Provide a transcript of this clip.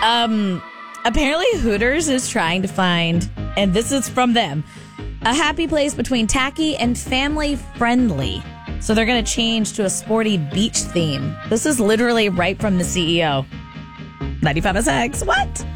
Apparently Hooters is trying to find, and this is from them, a happy place between tacky and family friendly. So they're going to change to a sporty beach theme. This is literally right from the CEO. 95SX. What?